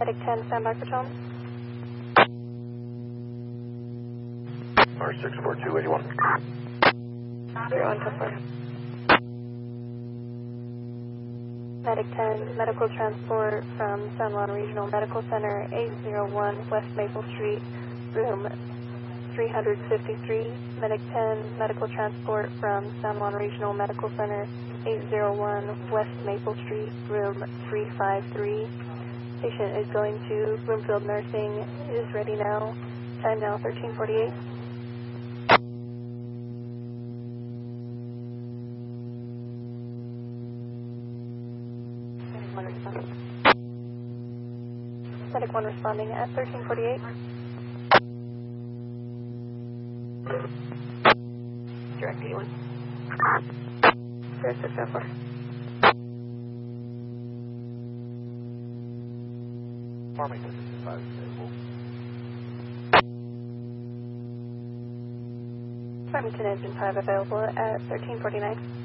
Medic 10, stand by for tone. R64281. 0124. Medic 10, medical transport from San Juan Regional Medical Center, 801 West Maple Street, room 353. Medic 10, medical transport from San Juan Regional Medical Center, 801 West Maple Street, room 353. Patient is going to Broomfield Nursing, is ready now. Time now 1348. Medic 1 responding at 1348. Direct 81. 0604. Farmington is 5 available. Farmington Engine 5 available at 1349.